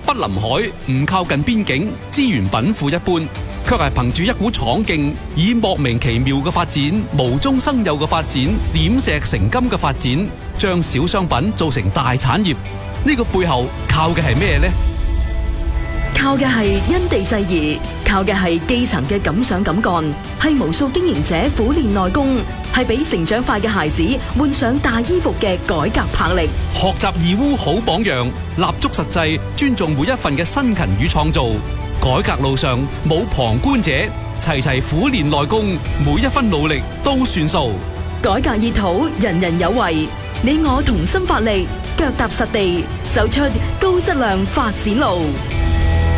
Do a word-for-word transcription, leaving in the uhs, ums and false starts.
不臨海，唔靠近邊境，資源稟賦一般，卻係憑住一股闖勁，以莫名其妙嘅發展、無中生有嘅發展、點石成金嘅發展，將小商品做成大產業。呢個背後靠嘅係咩呢？ 靠嘅係因地制宜，靠嘅係基層嘅敢想敢幹，係無數經營者苦練內功，係俾成長快嘅孩子換上大衣服嘅改革魄力。 學習義烏好榜樣，立足實際，尊重每一份嘅辛勤與創造。改革路上冇旁觀者，齊齊苦練內功，每一分努力都算數。 改革熱土，人人有為，你我同心發力，腳踏實地，走出高質量發展路。